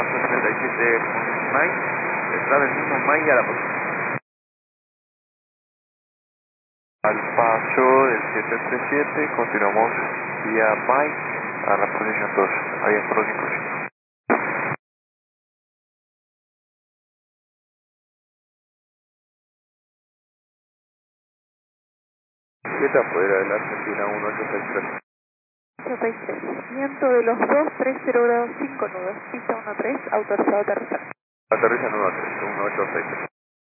paso 37 Mike, entrada del mismo Mike a la posición. Al paso del 737, continuamos vía Mike a la posición 2, ahí en próximo. Quieta fuera de la Argentina 1863. 83. Viento de los 2, 30 grados 5 nudos. Pista 13, autorizado a aterrizar. Aterriza 1-3, 1863.